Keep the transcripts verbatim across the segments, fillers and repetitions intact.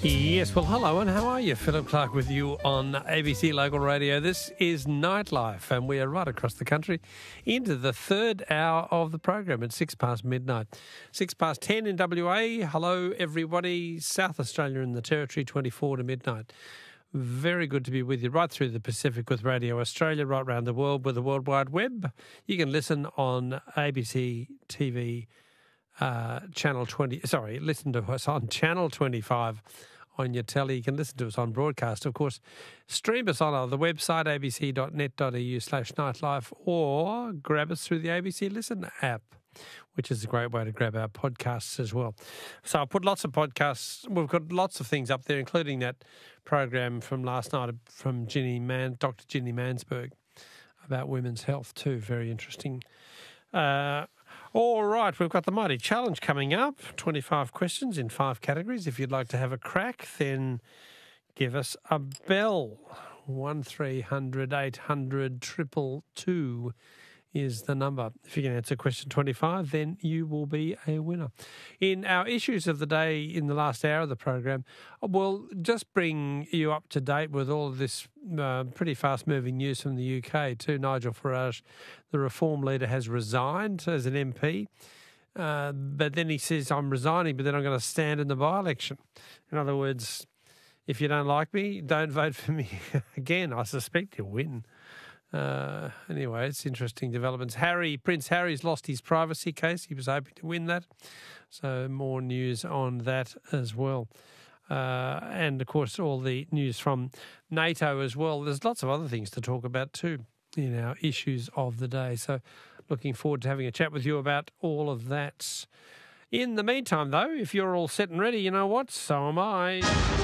Yes, well, hello and how are you? Philip Clark with you on A B C Local Radio. This is Nightlife and we are right across the country into the third hour of the program at six past midnight. Six past ten in W A. Hello, everybody. South Australia and the Territory, twenty-four to midnight. Very good to be with you right through the Pacific with Radio Australia, right around the world with the World Wide Web. You can listen on A B C T V Uh, channel twenty, sorry, listen to us on channel twenty-five on your telly. You can listen to us on broadcast, of course. Stream us on the website, abc.net.au slash nightlife, or grab us through the A B C Listen app, which is a great way to grab our podcasts as well. So I put lots of podcasts. We've got lots of things up there, including that program from last night from Ginny Man, Doctor Ginny Mansberg, about women's health too. Very interesting. Uh, All right, we've got the Mighty Challenge coming up. twenty-five questions in five categories. If you'd like to have a crack, then give us a bell. one three hundred eight hundred two two two is the number. If you can answer question twenty-five, then you will be a winner. In our issues of the day in the last hour of the program, we'll just bring you up to date with all of this uh, pretty fast-moving news from the U K too. Nigel Farage, the Reform leader, has resigned as an M P. Uh, but then he says, I'm resigning, but then I'm going to stand in the by-election. In other words, if you don't like me, don't vote for me again. I suspect he'll win. Uh, anyway, it's interesting developments. Harry, Prince Harry's lost his privacy case. He was hoping to win that. So more news on that as well. Uh, and, of course, all the news from NATO as well. There's lots of other things to talk about too in our issues of the day. So looking forward to having a chat with you about all of that. In the meantime, though, if you're all set and ready, you know what? So am I.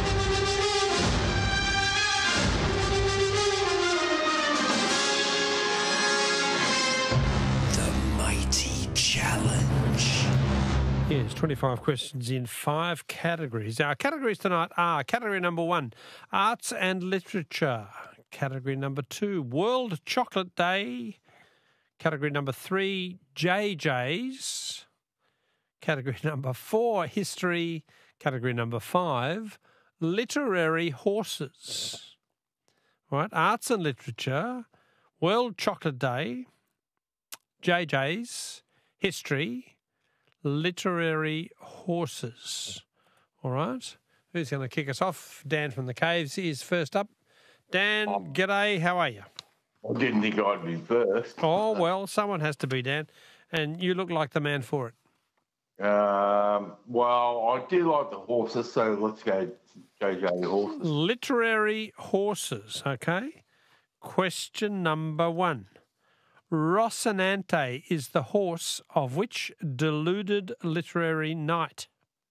Challenge. Yes, twenty-five questions in five categories. Our categories tonight are category number one, arts and literature. Category number two, World Chocolate Day. Category number three, J J's. Category number four, history. Category number five, literary horses. All right, arts and literature, World Chocolate Day, J J's, history, literary horses. All right. Who's going to kick us off? Dan from the Caves is first up. Dan, um, g'day. How are you? I didn't think I'd be first. Oh, well, someone has to be, Dan. And you look like the man for it. Um, well, I do like the horses, so let's go J J horses. Literary horses, okay. Question number one. Rocinante is the horse of which deluded literary knight?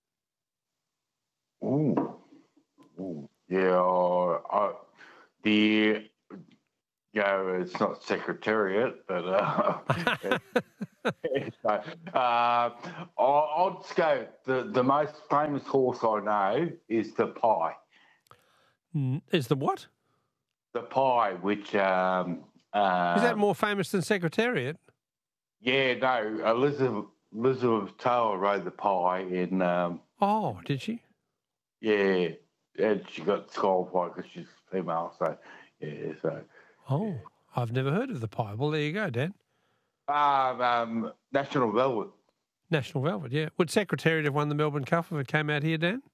Ooh. Ooh. Yeah, uh, the, you know, it's not Secretariat, but uh, so, uh, I'll just go, the, the most famous horse I know is the Pie. Is the what? The Pie, which... Um, Uh, Is that more famous than Secretariat? Yeah, no. Elizabeth Elizabeth Taylor rode the Pie in. Um, oh, did she? Yeah, and she got disqualified because she's female. So, yeah. So. Oh, I've never heard of the Pie. Well, there you go, Dan. Um, um, National Velvet. National Velvet, yeah. Would Secretariat have won the Melbourne Cup if it came out here, Dan?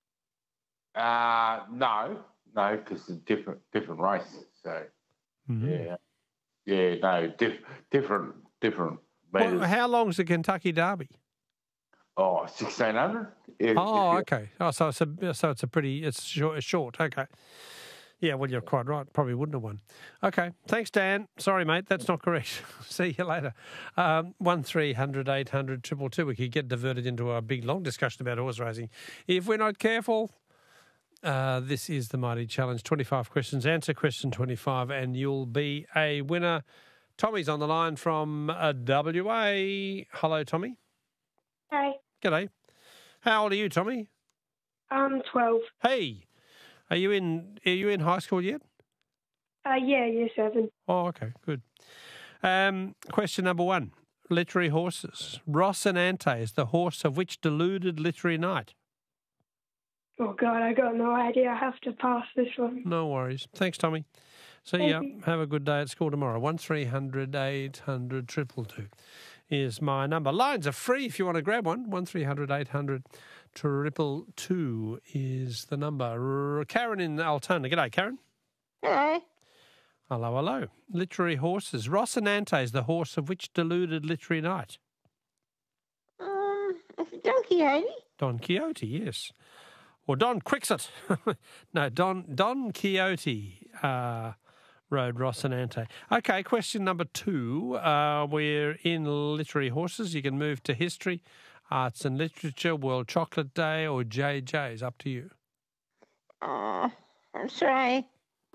Uh no, no, because it's a different different race. So, mm-hmm. yeah. Yeah, no, diff, different, different. Well, how long's the Kentucky Derby? Oh, sixteen hundred. If, oh, if okay. Oh, so it's a so it's a pretty it's short. It's short. Okay. Yeah, well, you're quite right. Probably wouldn't have won. Okay, thanks, Dan. Sorry, mate, that's not correct. See you later. Um, one three hundred eight hundred triple two. We could get diverted into a big long discussion about horse racing if we're not careful. Uh, this is the Mighty Challenge. twenty-five questions. Answer question twenty-five and you'll be a winner. Tommy's on the line from uh, W A. Hello, Tommy. Hey. G'day. How old are you, Tommy? I'm twelve. Hey. Are you in Are you in high school yet? Uh, yeah, year seven. Oh, okay, good. Um, question number one. Literary horses. Rocinante is the horse of which deluded literary knight? Oh, God, I got no idea. I have to pass this one. No worries. Thanks, Tommy. See Thank ya. you. Have a good day at school tomorrow. One three hundred eight hundred two two two is my number. Lines are free if you want to grab one. One three hundred eight hundred two two two is the number. Karen in Altona. G'day, Karen. Hello. Hello, hello. Literary horses. Rocinante is the horse of which deluded literary knight? Um, Don Quixote. Don Quixote, yes. Or Don Quixote. no, Don Don Quixote uh, rode Rocinante. Okay, question number two. Uh, we're in literary horses. You can move to history, arts and literature, World Chocolate Day, or J J's. Up to you. Uh, I'm sorry.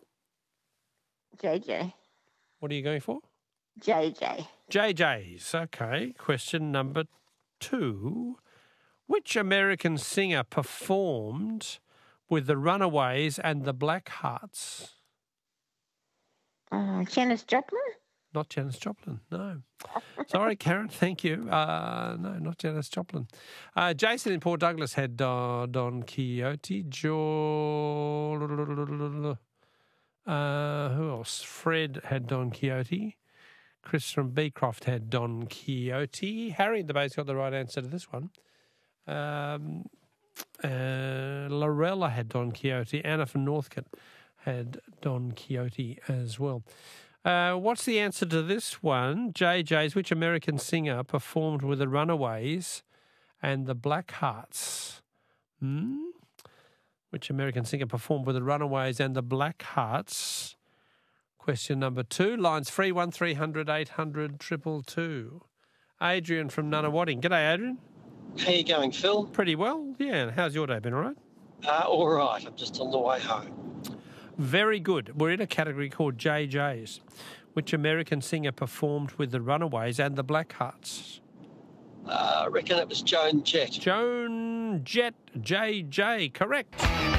J J. What are you going for? J J. J J's. Okay, question number two. Which American singer performed with the Runaways and the Blackhearts? Uh, Janis Joplin? Not Janis Joplin, no. Sorry, Karen, thank you. Uh, no, not Janis Joplin. Uh, Jason in Port Douglas had uh, Don Quixote. Jo... Uh, who else? Fred had Don Quixote. Chris from Beecroft had Don Quixote. Harry in the base got the right answer to this one. Um, uh, Lorella had Don Quixote. Anna from Northcote had Don Quixote as well. Uh, what's the answer to this one? J J's, which American singer performed with the Runaways and the Blackhearts? Hmm? Which American singer performed with the Runaways and the Blackhearts? Question number two. Lines free, one three hundred eight hundred two two two. Adrian from Nunawading. G'day, Adrian. How you going, Phil? Pretty well, yeah. How's your day been, all right? Uh, all right. I'm just on the way home. Very good. We're in a category called J J's. Which American singer performed with the Runaways and the Blackhearts? Uh, I reckon it was Joan Jett. Joan Jett, J J, correct.